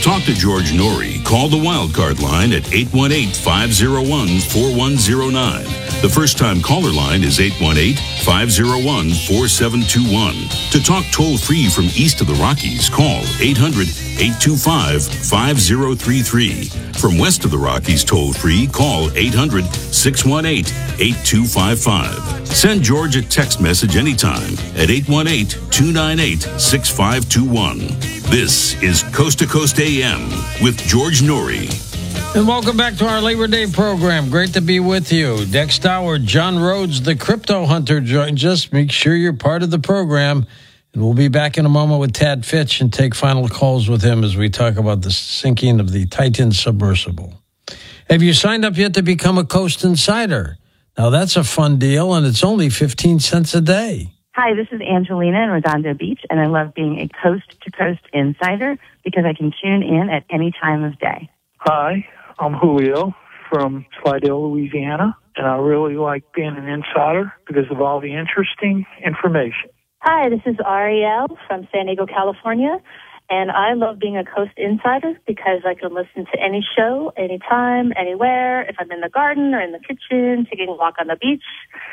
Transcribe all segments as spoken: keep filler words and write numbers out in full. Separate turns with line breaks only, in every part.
talk to George Norrie, call the Wildcard line at eight one eight, five oh one, four one oh nine. The first-time caller line is eight one eight, five oh one, four seven two one. To talk toll-free from east of the Rockies, call eight hundred, eight two five, five oh three three. From west of the Rockies toll-free, call eight hundred, six one eight, eight two five five. Send George a text message anytime at eight one eight, two nine eight, six five two one. This is Coast to Coast A M with George Norrie.
And welcome back to our Labor Day program. Great to be with you. Next hour, John Rhodes, the crypto hunter, joins us. Make sure you're part of the program. And we'll be back in a moment with Tad Fitch and take final calls with him as we talk about the sinking of the Titan submersible. Have you signed up yet to become a Coast Insider? Now, that's a fun deal, and it's only fifteen cents a day.
Hi, this is Angelina in Redondo Beach, and I love being a coast-to-coast insider because I can tune in at any time of day.
Hi, I'm Julio from Slidell, Louisiana, and I really like being an insider because of all the interesting information.
Hi, this is Ariel from San Diego, California, and I love being a Coast Insider because I can listen to any show, anytime, anywhere, if I'm in the garden or in the kitchen, taking a walk on the beach,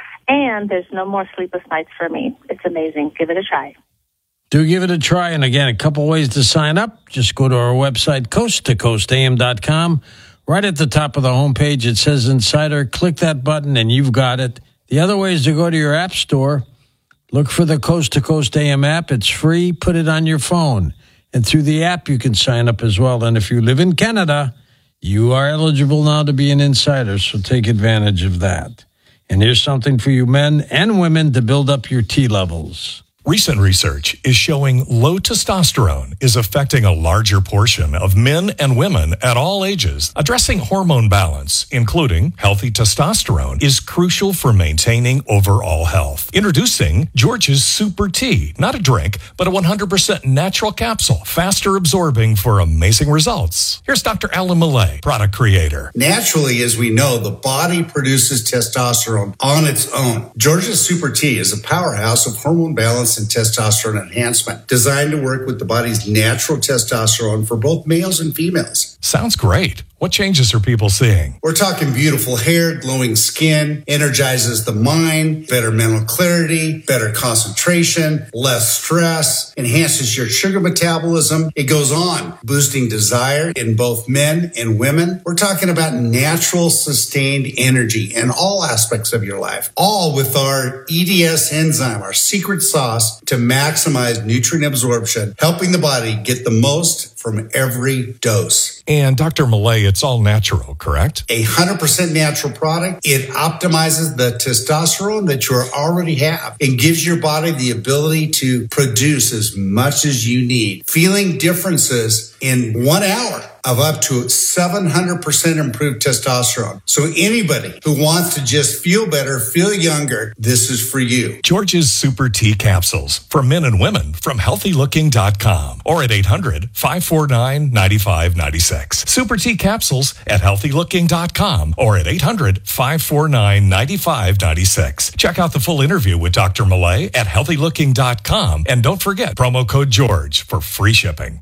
and there's no more sleepless nights for me. It's amazing. Give it a try.
Do give it a try. And again, a couple ways to sign up. Just go to our website, coast to coast a m dot com. Right at the top of the homepage, it says Insider. Click that button and you've got it. The other way is to go to your app store. Look for the Coast to Coast A M app. It's free. Put it on your phone. And through the app, you can sign up as well. And if you live in Canada, you are eligible now to be an insider. So take advantage of that. And here's something for you men and women to build up your T levels.
Recent research is showing low testosterone is affecting a larger portion of men and women at all ages. Addressing hormone balance, including healthy testosterone, is crucial for maintaining overall health. Introducing George's Super Tea, not a drink, but a one hundred percent natural capsule, faster absorbing for amazing results. Here's Doctor Alan Millay, product creator.
Naturally, as we know, the body produces testosterone on its own. George's Super Tea is a powerhouse of hormone balance and testosterone enhancement, designed to work with the body's natural testosterone for both males and females.
Sounds great. What changes are people seeing?
We're talking beautiful hair, glowing skin, energizes the mind, better mental clarity, better concentration, less stress, enhances your sugar metabolism. It goes on, boosting desire in both men and women. We're talking about natural, sustained energy in all aspects of your life, all with our E D S enzyme, our secret sauce to maximize nutrient absorption, helping the body get the most from every dose.
And Doctor Millay, it's all natural, correct?
A one hundred percent natural product. It optimizes the testosterone that you already have and gives your body the ability to produce as much as you need. Feeling differences in one hour of up to seven hundred percent improved testosterone. So anybody who wants to just feel better, feel younger, this is for you.
George's Super Tea Capsules for men and women from healthy looking dot com or at eight hundred, five four nine, nine five nine six. Super Tea Capsules at healthy looking dot com or at eight hundred, five four nine, nine five nine six. Check out the full interview with Doctor Millay at healthy looking dot com and don't forget promo code George for free shipping.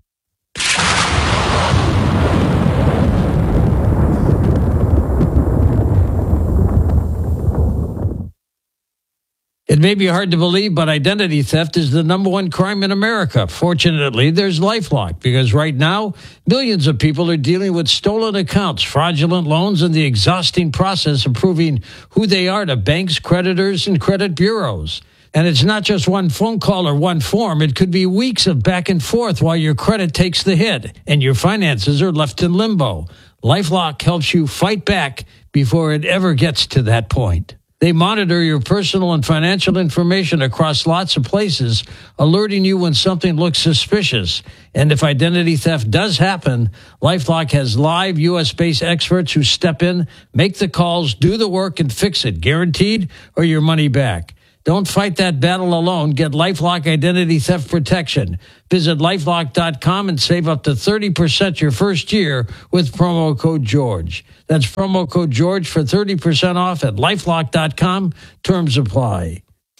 It may be hard to believe, but identity theft is the number one crime in America. Fortunately, there's LifeLock, because right now, millions of people are dealing with stolen accounts, fraudulent loans, and the exhausting process of proving who they are to banks, creditors, and credit bureaus. And it's not just one phone call or one form. It could be weeks of back and forth while your credit takes the hit and your finances are left in limbo. LifeLock helps you fight back before it ever gets to that point. They monitor your personal and financial information across lots of places, alerting you when something looks suspicious. And if identity theft does happen, LifeLock has live U S-based experts who step in, make the calls, do the work, and fix it, guaranteed, or your money back. Don't fight that battle alone. Get LifeLock Identity Theft Protection. Visit lifelock dot com and save up to thirty percent your first year with promo code George. That's promo code George for thirty percent off at lifelock dot com. Terms apply.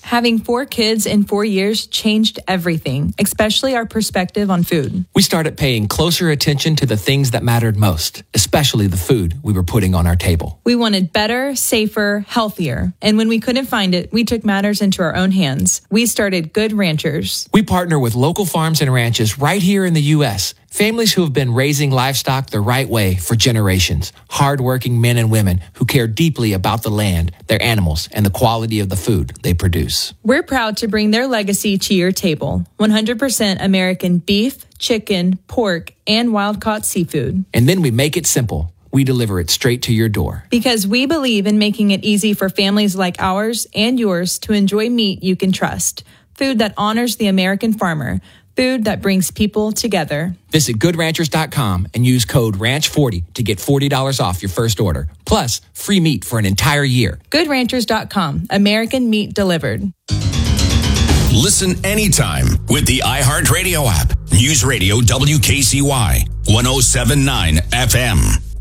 Having four kids in four years changed everything, especially our perspective on food.
We started paying closer attention to the things that mattered most, especially the food we were putting on our table.
We wanted better, safer, healthier. And when we couldn't find it, we took matters into our own hands. We started Good Ranchers.
We partner with local farms and ranches right here in the U S, families who have been raising livestock the right way for generations. Hardworking men and women who care deeply about the land, their animals, and the quality of the food they produce.
We're proud to bring their legacy to your table. one hundred percent American beef, chicken, pork, and wild-caught seafood.
And then we make it simple. We deliver it straight to your door.
Because we believe in making it easy for families like ours and yours to enjoy meat you can trust. Food that honors the American farmer. Food that brings people together.
Visit good ranchers dot com and use code ranch forty to get forty dollars off your first order. Plus, free meat for an entire year.
good ranchers dot com. American meat delivered.
Listen anytime with the iHeartRadio app. News Radio W K C Y one oh seven point nine F M.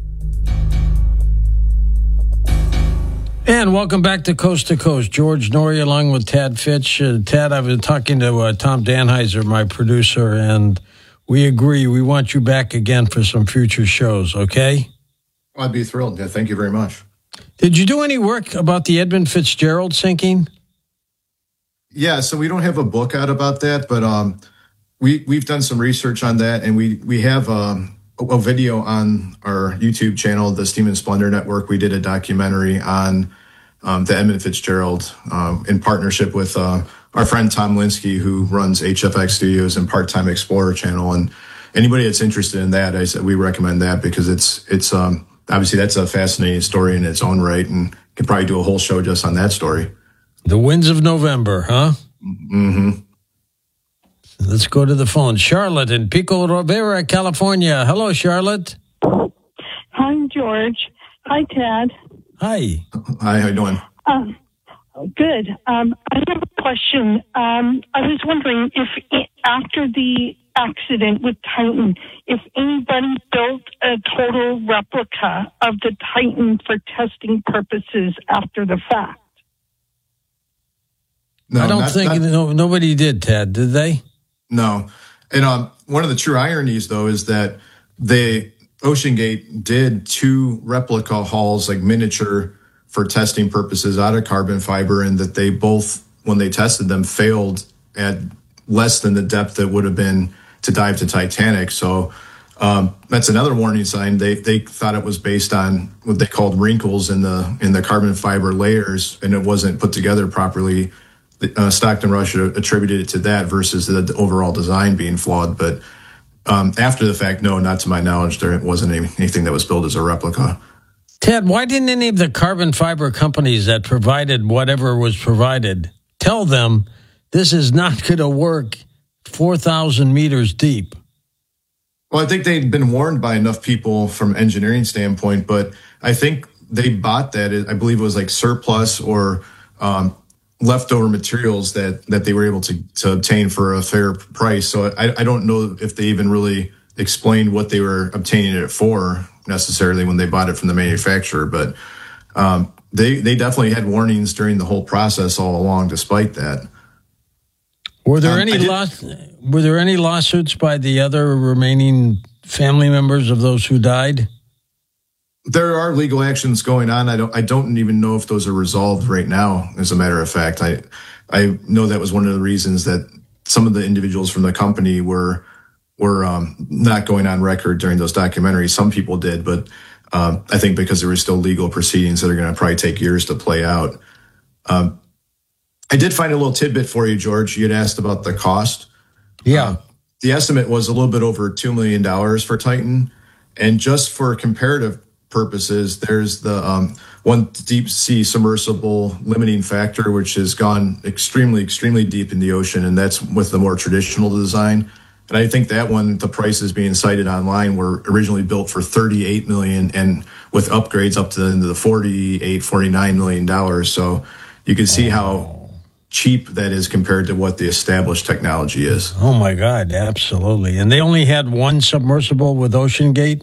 And welcome back to Coast to Coast. George Noory along with Tad Fitch. Uh, Tad, I've been talking to uh, Tom Danheiser, my producer, and we agree. We want you back again for some future shows, okay?
I'd be thrilled. Yeah, thank you very much.
Did you do any work about the Edmund Fitzgerald sinking?
Yeah, so we don't have a book out about that, but um, we, we've done some research on that, and we, we have um, a, a video on our YouTube channel, the Steam and Splendor Network. We did a documentary on um, the Edmund Fitzgerald uh, in partnership with uh, our friend Tom Linsky, who runs H F X Studios and Part-Time Explorer channel. And anybody that's interested in that, I said we recommend that because it's it's um, obviously that's a fascinating story in its own right, and could probably do a whole show just on that story.
The Winds of November, huh?
Mm-hmm.
Let's go to the phone. Charlotte in Pico Rivera, California. Hello, Charlotte.
Hi, George. Hi, Tad.
Hi.
Hi, how you doing?
Um, good. Um, I have a question. Um, I was wondering if it, after the accident with Titan, if anybody built a total replica of the Titan for testing purposes after the fact.
No,
I don't
not,
think
not,
no, nobody did, Ted, did they?
No. And um, one of the true ironies, though, is that they OceanGate did two replica hulls, like miniature, for testing purposes out of carbon fiber, and that they both, when they tested them, failed at less than the depth that would have been to dive to Titanic. So um, that's another warning sign. They they thought it was based on what they called wrinkles in the in the carbon fiber layers, and it wasn't put together properly. Uh, Stockton Rush attributed it to that versus the, the overall design being flawed. But um, after the fact, no, not to my knowledge, there wasn't any, anything that was built as a replica.
Ted, why didn't any of the carbon fiber companies that provided whatever was provided tell them this is not going to work four thousand meters deep?
Well, I think they'd been warned by enough people from an engineering standpoint, but I think they bought that. I believe it was like surplus or um, leftover materials that, that they were able to, to obtain for a fair price. So I, I don't know if they even really explained what they were obtaining it for necessarily when they bought it from the manufacturer. But um, they, they definitely had warnings during the whole process all along, despite that.
Were there
um,
any laws, were there any lawsuits by the other remaining family members of those who died?
There are legal actions going on. I don't. I don't even know if those are resolved right now. As a matter of fact, I, I know that was one of the reasons that some of the individuals from the company were, were um, not going on record during those documentaries. Some people did, but um, I think because there were still legal proceedings that are going to probably take years to play out. Um, I did find a little tidbit for you, George. You had asked about the cost.
Yeah,
uh, the estimate was a little bit over two million dollars for Titan, and just for comparative purposes, there's the um, one deep sea submersible limiting factor, which has gone extremely, extremely deep in the ocean, and that's with the more traditional design. And I think that one, the prices being cited online were originally built for thirty-eight million dollars, and with upgrades up to the forty-eight, forty-nine million dollars. So you can see how cheap that is compared to what the established technology is.
Oh my God, absolutely. And they only had one submersible with OceanGate?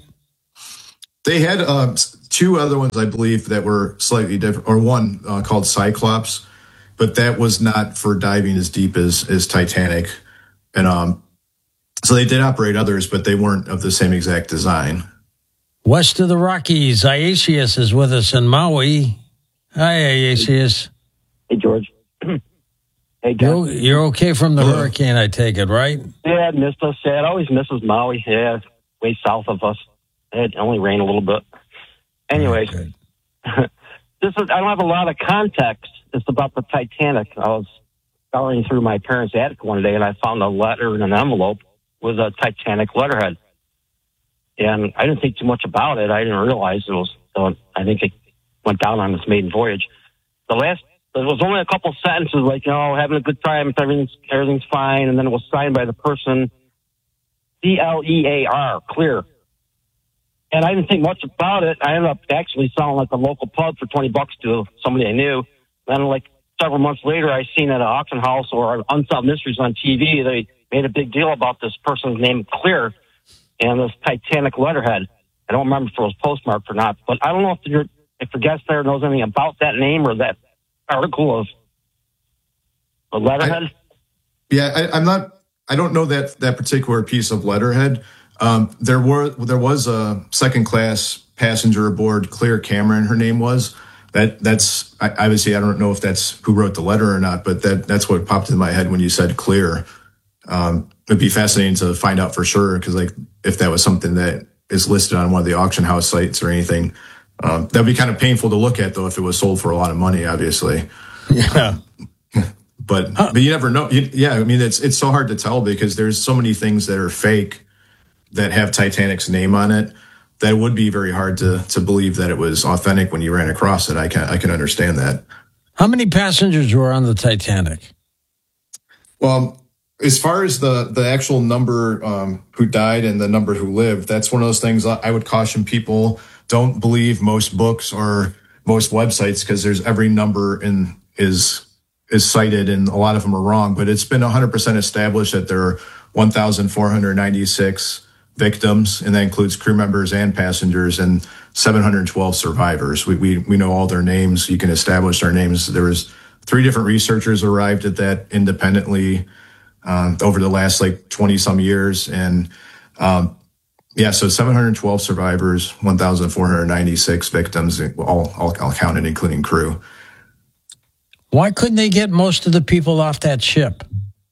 They had uh, two other ones, I believe, that were slightly different, or one uh, called Cyclops. but that was not for diving as deep as, as Titanic. And um, so they did operate others, but they weren't of the same exact design.
West of the Rockies, Iasius is with us in Maui. Hi, Iasius.
Hey, George. Hey,
you're, you're okay from the hurricane, I take it, right?
Yeah, it missed us. Yeah, it always misses Maui. Yeah, way south of us. It only rained a little bit. Anyways, this is, I don't have a lot of context. It's about the Titanic. I was scouring through my parents' attic one day, and I found a letter in an envelope with a Titanic letterhead. And I didn't think too much about it. I didn't realize it was, so I think it went down on its maiden voyage. The last, there was only a couple sentences like, you know, having a good time, everything's, everything's fine. And then it was signed by the person, C L E A R, Clear. And I didn't think much about it. I ended up actually selling like a local pub for twenty bucks to somebody I knew. Then like several months later, I seen at an auction house or Unsolved Mysteries on T V, they made a big deal about this person's name, Clear, and this Titanic letterhead. I don't remember if it was postmarked or not, but I don't know if your if your guest there knows anything about that name or that article of the letterhead.
I, yeah, I, I'm not. I don't know that that particular piece of letterhead. Um, there were there was a second class passenger aboard, Clear Cameron. Her name was that. That's I, obviously I don't know if that's who wrote the letter or not, but that that's what popped in my head when you said Clear. Um, it'd be fascinating to find out for sure, because like if that was something that is listed on one of the auction house sites or anything. Um, that'd be kind of painful to look at, though, if it was sold for a lot of money, obviously.
Yeah.
but huh. but you never know. You, yeah, I mean, it's it's so hard to tell because there's so many things that are fake that have Titanic's name on it. That would be very hard to to believe that it was authentic when you ran across it. I can I can understand that.
How many passengers were on the Titanic?
Well, as far as the the actual number um, who died and the number who lived, that's one of those things I would caution people. Don't believe most books or most websites because there's every number in is is cited and a lot of them are wrong. But it's been one hundred percent established that there are one thousand four hundred ninety-six victims, and that includes crew members and passengers, and seven hundred twelve survivors. We we we know all their names. You can establish their names. There was three different researchers arrived at that independently uh, over the last like twenty some years, and um, yeah, so seven hundred twelve survivors, one thousand four hundred ninety-six victims, all, all all counted, including crew.
Why couldn't they get most of the people off that ship?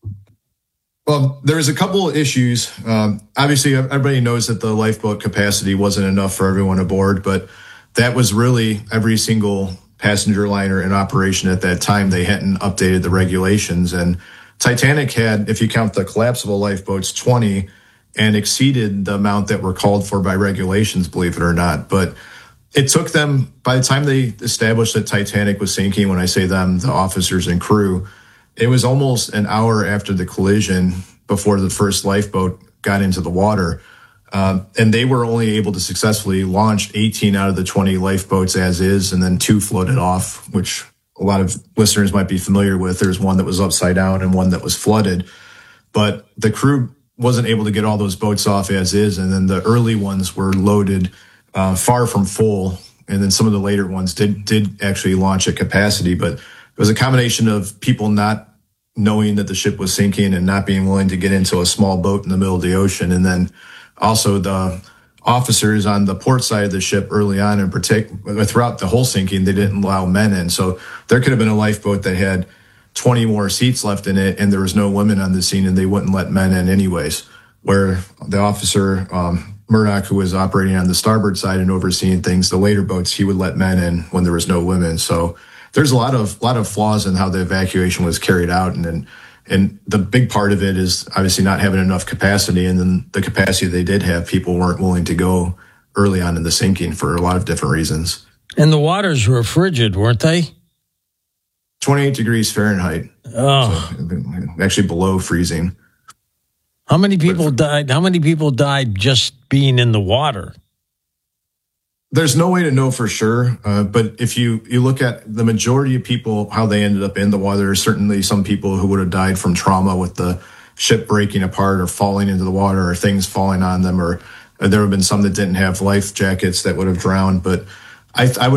Well, there was a couple of issues. Um, obviously, everybody knows that the lifeboat capacity wasn't enough for everyone aboard, but that was really every single passenger liner in operation at that time. They hadn't updated the regulations, and Titanic had, if you count the collapsible lifeboats, twenty, and exceeded the amount that were called for by regulations, believe it or not. But it took them, by the time they established that Titanic was sinking, when I say them, the officers and crew, it was almost an hour after the collision before the first lifeboat got into the water. Um, and they were only able to successfully launch eighteen out of the twenty lifeboats as is, and then two floated off, which a lot of listeners might be familiar with. There's one that was upside down and one that was flooded. But the crew wasn't able to get all those boats off as is, and then the early ones were loaded uh, far from full, and then some of the later ones did did actually launch at capacity. But it was a combination of people not knowing that the ship was sinking and not being willing to get into a small boat in the middle of the ocean, and then also the officers on the port side of the ship early on, in particular, throughout the whole sinking, they didn't allow men in. So there could have been a lifeboat that had twenty more seats left in it, and there was no women on the scene, and they wouldn't let men in anyways. Where the officer, um, Murdoch, who was operating on the starboard side and overseeing things, the later boats, he would let men in when there was no women. So there's a lot of lot of flaws in how the evacuation was carried out, and and, and the big part of it is obviously not having enough capacity, and then the capacity they did have, people weren't willing to go early on in the sinking for a lot of different reasons.
And the waters were frigid, weren't they?
twenty-eight degrees Fahrenheit.
Oh,
so actually below freezing.
How many people but, died? How many people died just being in the water?
There's no way to know for sure. Uh, but if you, you look at the majority of people, how they ended up in the water, there's certainly some people who would have died from trauma with the ship breaking apart or falling into the water or things falling on them, or uh, there have been some that didn't have life jackets that would have drowned. But I, I would